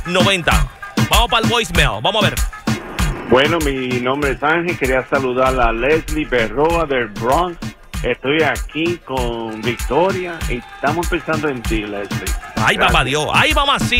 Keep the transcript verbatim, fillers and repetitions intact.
noventa. Vamos para el voicemail. Vamos a ver. Bueno, mi nombre es Ángel. Quería saludar a Leslie Berroa del Bronx. Estoy aquí con Victoria y estamos pensando en ti, Leslie. Ay, Gracias. papá Dios. Ay, mamacita.